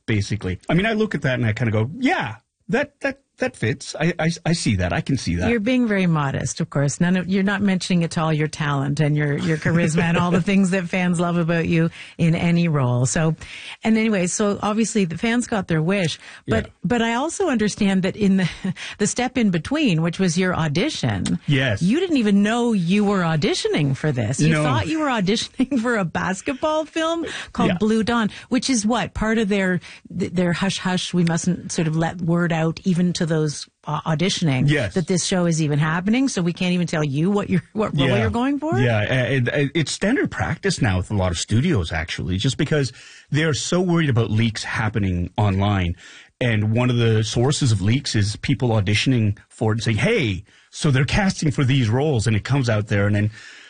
basically. I mean, I look at that and I kind of go, yeah, that fits. I see that. I can see that. You're being very modest, of course. You're not mentioning at all your talent and your charisma and all the things that fans love about you in any role. So, and anyway, so obviously the fans got their wish, but I also understand that in the step in between, which was your audition, yes, you didn't even know you were auditioning for this. You thought you were auditioning for a basketball film called Blue Dawn, which is what part of their hush hush. We mustn't sort of let word out even to those auditioning that this show is even happening, so we can't even tell you what role you're going for. It's standard practice now with a lot of studios, actually, just because they're so worried about leaks happening online. And one of the sources of leaks is people auditioning for it and saying, hey, so they're casting for these roles, and it comes out there. And then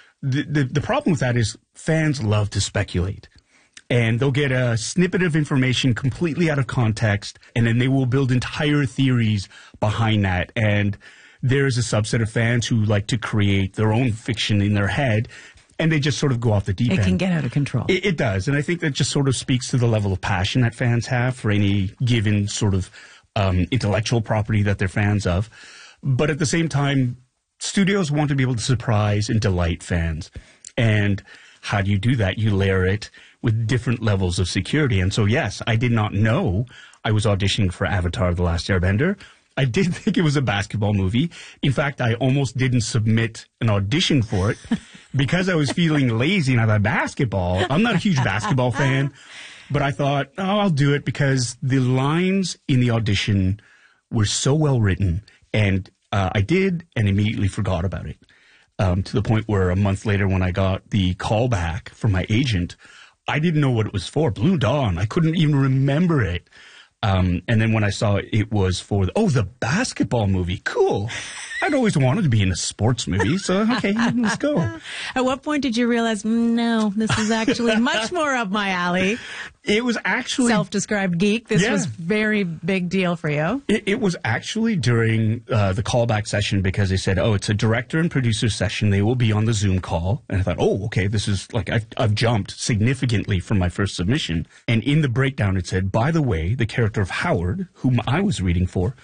the problem with that is fans love to speculate. And they'll get a snippet of information completely out of context, and then they will build entire theories behind that. And there's a subset of fans who like to create their own fiction in their head, and they just sort of go off the deep end. It can get out of control. It does. And I think that just sort of speaks to the level of passion that fans have for any given sort of intellectual property that they're fans of. But at the same time, studios want to be able to surprise and delight fans. And how do you do that? You layer it with different levels of security. And so, yes, I did not know I was auditioning for Avatar: The Last Airbender. I did think it was a basketball movie. In fact, I almost didn't submit an audition for it because I was feeling lazy and I thought, basketball? I'm not a huge basketball fan. But I thought, I'll do it because the lines in the audition were so well written. And I did and immediately forgot about it. To the point where a month later when I got the call back from my agent, I didn't know what it was for. Blue Dawn. I couldn't even remember it. And then when I saw it was for, the basketball movie. Cool. I'd always wanted to be in a sports movie. So, okay, let's go. At what point did you realize, no, this is actually much more up my alley? It was actually... Self-described geek. This was very big deal for you. It was actually during the callback session because they said, it's a director and producer session. They will be on the Zoom call. And I thought, okay, this is like I've jumped significantly from my first submission. And in the breakdown, it said, by the way, the character of Howard, whom I was reading for,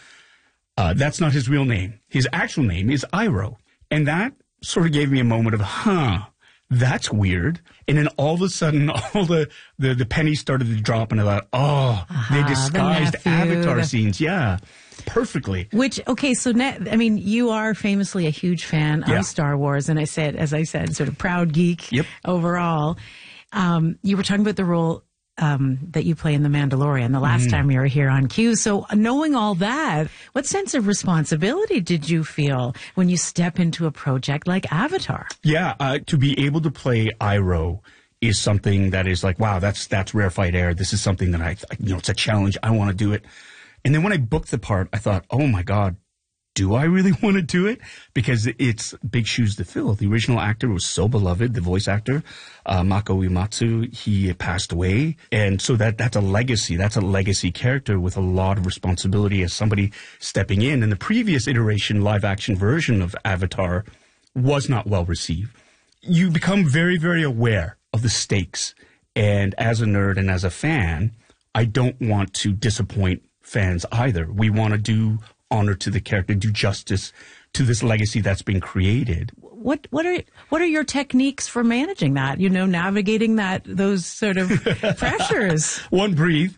that's not his real name. His actual name is Iroh. And that sort of gave me a moment of, that's weird. And then all of a sudden, all the pennies started to drop, and I thought, they disguised Avatar scenes. Yeah, perfectly. So you are famously a huge fan of Star Wars, and as I said, sort of proud geek overall. You were talking about the role that you play in The Mandalorian the last time you were here on Q. So knowing all that, what sense of responsibility did you feel when you step into a project like Avatar? Yeah, to be able to play Iroh is something that is like, wow, that's rarefied air. This is something that it's a challenge. I want to do it. And then when I booked the part, I thought, oh my God, do I really want to do it? Because it's big shoes to fill. The original actor was so beloved, the voice actor, Mako Uematsu, he passed away. And so that's a legacy. That's a legacy character with a lot of responsibility as somebody stepping in. And the previous iteration, live action version of Avatar was not well received. You become very, very aware of the stakes. And as a nerd and as a fan, I don't want to disappoint fans either. We want to do honor to the character, do justice to this legacy that's been created. What are your techniques for managing that? Navigating those sort of pressures. One, breathe,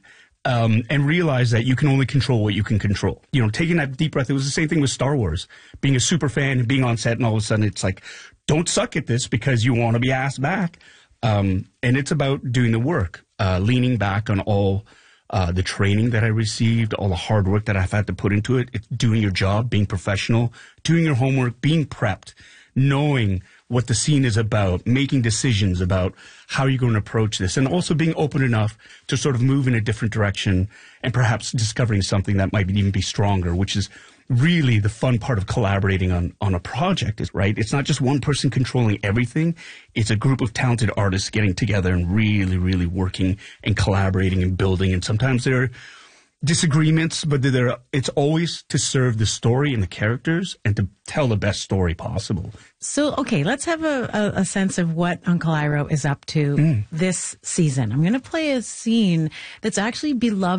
and realize that you can only control what you can control. Taking that deep breath. It was the same thing with Star Wars. Being a super fan and being on set, and all of a sudden it's like, don't suck at this because you want to be asked back. And it's about doing the work, leaning back on all the training that I received, all the hard work that I've had to put into it. It's doing your job, being professional, doing your homework, being prepped, knowing what the scene is about, making decisions about how you're going to approach this, and also being open enough to sort of move in a different direction and perhaps discovering something that might even be stronger, which is really the fun part of collaborating on a project, right? It's not just one person controlling everything. It's a group of talented artists getting together and really, really working and collaborating and building. And sometimes there are disagreements, but it's always to serve the story and the characters and to tell the best story possible. So, okay, let's have a sense of what Uncle Iroh is up to this season. I'm going to play a scene that's actually beloved